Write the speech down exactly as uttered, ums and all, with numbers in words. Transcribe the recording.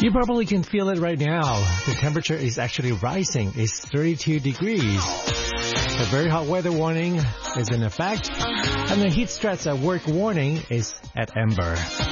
You probably can feel it right now. The temperature is actually rising. It's thirty-two degrees. The very hot weather warning is in effect, and the heat stress at work warning is at amber.